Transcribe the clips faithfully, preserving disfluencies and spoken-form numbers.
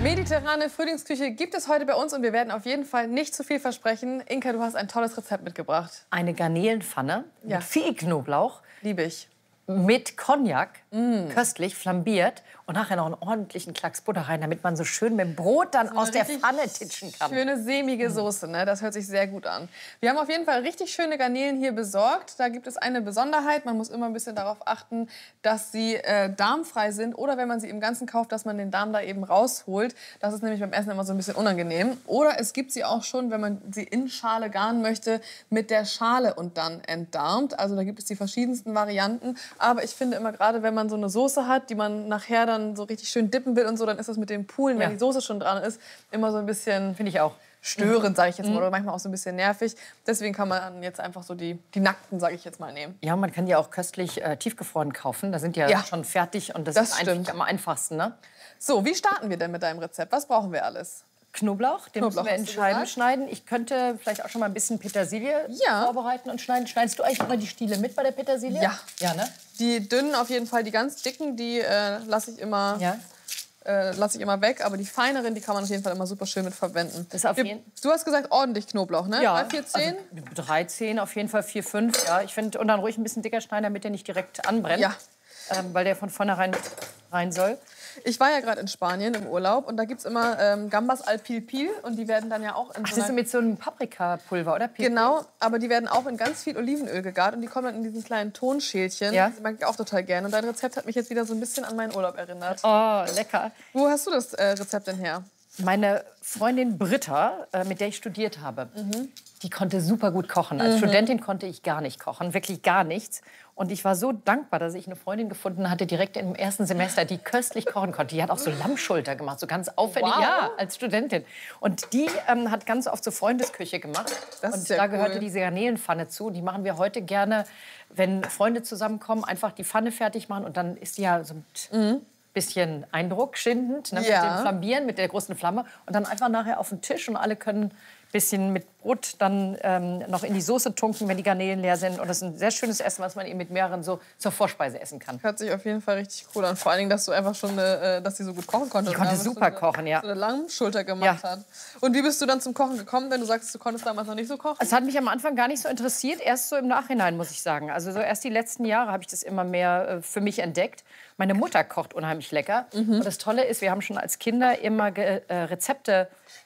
Mediterrane Frühlingsküche gibt es heute bei uns und wir werden auf jeden Fall nicht zu viel versprechen. Inka, du hast ein tolles Rezept mitgebracht. Eine Garnelenpfanne Ja. mit viel Knoblauch, Liebe ich. mit Cognac, Mm. köstlich flambiert und nachher noch einen ordentlichen Klacks Butter rein, damit man so schön mit dem Brot dann So eine aus der richtig Pfanne titschen kann. Schöne sämige Soße, ne? Das hört sich sehr gut an. Wir haben auf jeden Fall richtig schöne Garnelen hier besorgt. Da gibt es eine Besonderheit. Man muss immer ein bisschen darauf achten, dass sie äh, darmfrei sind. Oder wenn man sie im Ganzen kauft, dass man den Darm da eben rausholt. Das ist nämlich beim Essen immer so ein bisschen unangenehm. Oder es gibt sie auch schon, wenn man sie in Schale garen möchte, mit der Schale und dann entdarmt. Also da gibt es die verschiedensten Varianten. Aber ich finde immer, gerade wenn man so eine Soße hat, die man nachher dann so richtig schön dippen will und so, dann ist das mit dem Poolen, wenn Ja. die Soße schon dran ist, immer so ein bisschen Finde ich auch. störend, sage ich jetzt mal, Mhm. oder manchmal auch so ein bisschen nervig. Deswegen kann man jetzt einfach so die, die nackten, sage ich jetzt mal, nehmen. Ja, man kann die auch köstlich äh, tiefgefroren kaufen. Da sind ja, Ja. schon fertig und das, Das ist eigentlich stimmt. am einfachsten. Ne? So, wie starten wir denn mit deinem Rezept? Was brauchen wir alles? Knoblauch, den Knoblauch, müssen wir in hast du Scheiben gesagt? schneiden. Ich könnte vielleicht auch schon mal ein bisschen Petersilie Ja. vorbereiten und schneiden. Schneidest du eigentlich immer die Stiele mit bei der Petersilie? Ja. Ja, ne? Die dünnen auf jeden Fall, die ganz dicken, die äh, lasse ich immer... Ja. Äh, lasse ich immer weg, aber die feineren, die kann man auf jeden Fall immer super schön mit verwenden. Das auf Wir- jeden- Du hast gesagt, ordentlich Knoblauch, ne? Ja, Drei, vier, zehn? Also drei, zehn, auf jeden Fall vier, fünf. Ja, ich finde, und dann ruhig ein bisschen dicker schneiden, damit der nicht direkt anbrennt. Ja. Ähm, weil der von vornherein rein soll. Ich war ja gerade in Spanien im Urlaub und da gibt es immer ähm, Gambas al Pil Pil und die werden dann ja auch in Ach, so das ist einer... mit so einem Paprikapulver, oder? Pil- Genau, aber die werden auch in ganz viel Olivenöl gegart und die kommen dann in diesen kleinen Tonschälchen. Ja. Das mag ich auch total gerne. Und dein Rezept hat mich jetzt wieder so ein bisschen an meinen Urlaub erinnert. Oh, lecker. Wo hast du das äh, Rezept denn her? Meine Freundin Britta, äh, mit der ich studiert habe, Mhm. die konnte super gut kochen. Als Studentin konnte ich gar nicht kochen, wirklich gar nichts. Und ich war so dankbar, dass ich eine Freundin gefunden hatte, direkt im ersten Semester, die köstlich kochen konnte. Die hat auch so Lammschulter gemacht, so ganz auffällig, Wow. ja, als Studentin. Und die ähm, hat ganz oft so Freundesküche gemacht. Das und ist ja da gehörte cool. diese Garnelenpfanne zu. Die machen wir heute gerne, wenn Freunde zusammenkommen, einfach die Pfanne fertig machen und dann ist die ja so mit bisschen Eindruck schindend, ne, Mhm. Ja. mit dem Flambieren, mit der großen Flamme und dann einfach nachher auf den Tisch und alle können ein bisschen mit Brot dann ähm, noch in die Soße tunken, wenn die Garnelen leer sind. Und das ist ein sehr schönes Essen, was man eben mit mehreren so zur Vorspeise essen kann. Hört sich auf jeden Fall richtig cool an. Vor allen Dingen, dass du einfach schon, eine, äh, dass sie so gut kochen konnte. Die und konnte damals super so eine, kochen, ja. So eine Lammschulter gemacht Ja. hat. Und wie bist du dann zum Kochen gekommen, wenn du sagst, du konntest damals noch nicht so kochen? Es hat mich am Anfang gar nicht so interessiert, erst so im Nachhinein, muss ich sagen. Also so erst die letzten Jahre habe ich das immer mehr äh, für mich entdeckt. Meine Mutter kocht unheimlich lecker. Mhm. Und das Tolle ist, wir haben schon als Kinder immer ge- äh, Rezepte,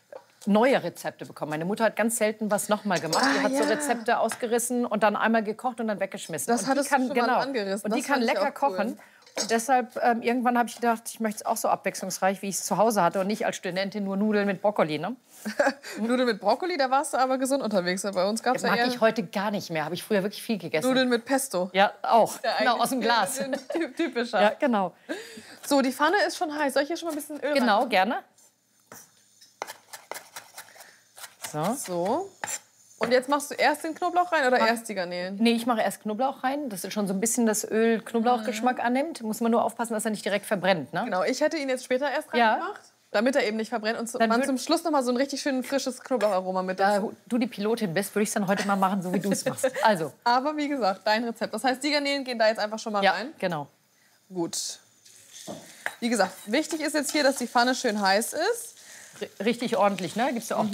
neue Rezepte bekommen. Meine Mutter hat ganz selten was nochmal gemacht. Ah, die hat so ja. Rezepte ausgerissen und dann einmal gekocht und dann weggeschmissen. Das und hattest die kann, du schon mal genau, angerissen. Und die Das kann fand ich lecker auch cool. kochen. Und deshalb, ähm, irgendwann habe ich gedacht, ich möchte es auch so abwechslungsreich, wie ich es zu Hause hatte und nicht als Studentin nur Nudeln mit Brokkoli. Ne? Nudeln mit Brokkoli, da warst du aber gesund unterwegs. Bei uns gab es Das ja mag eher ich heute gar nicht mehr. Habe ich früher wirklich viel gegessen. Nudeln mit Pesto. Ja, auch. Ja, Genau, eigentlich aus dem Glas. ein bisschen Typischer. Ja, genau. So, die Pfanne ist schon heiß. Soll ich hier schon mal ein bisschen Öl Genau, rein? gerne. So. So. Und jetzt machst du erst den Knoblauch rein oder erst die Garnelen? Nee, ich mache erst Knoblauch rein, dass es schon so ein bisschen das Öl-Knoblauchgeschmack annimmt. Muss man nur aufpassen, dass er nicht direkt verbrennt. Ne? Genau, ich hätte ihn jetzt später erst Ja. reingemacht, damit er eben nicht verbrennt. Und so, Dann man würd- zum Schluss noch mal so ein richtig schön frisches Knoblaucharoma mit Da dazu. du die Pilotin bist, würde ich es dann heute mal machen, so wie du es machst. Also, Aber wie gesagt, dein Rezept. Das heißt, die Garnelen gehen da jetzt einfach schon mal ja, rein. genau. Gut. Wie gesagt, wichtig ist jetzt hier, dass die Pfanne schön heiß ist. R richtig ordentlich, ne? Gibst du auch